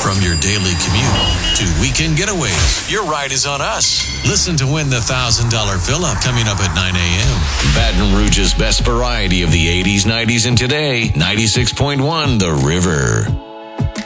From your daily commute to weekend getaways, your ride is on us. Listen to win the $1,000 fill-up coming up at 9 a.m. Baton Rouge's best variety of the 80s, 90s, and today, 96.1 The River.